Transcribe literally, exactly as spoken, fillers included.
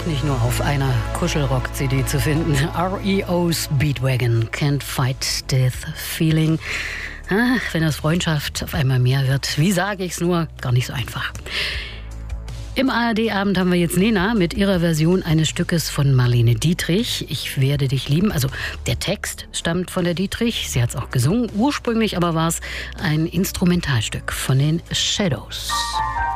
auch nicht nur auf einer Kuschelrock-C D zu finden. R E O Speedwagon, Can't Fight Death Feeling. Ah, wenn das Freundschaft auf einmal mehr wird, wie sage ich's nur, gar nicht so einfach. Im A R D-Abend haben wir jetzt Nena mit ihrer Version eines Stückes von Marlene Dietrich. Ich werde dich lieben. Also der Text stammt von der Dietrich. Sie hat es auch gesungen. Ursprünglich aber war es ein Instrumentalstück von den Shadows.